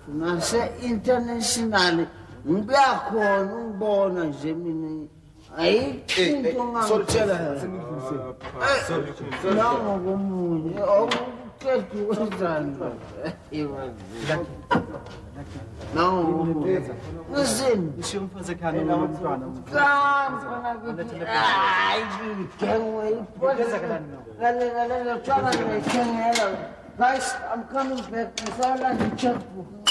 nase-international ngiyakhona ungibona nje mina ayikho into ngangitshela nangokomunye okuqeda ukwenzani nangokomunye ngizini Guys, I'm coming back. I saw like a checkbook.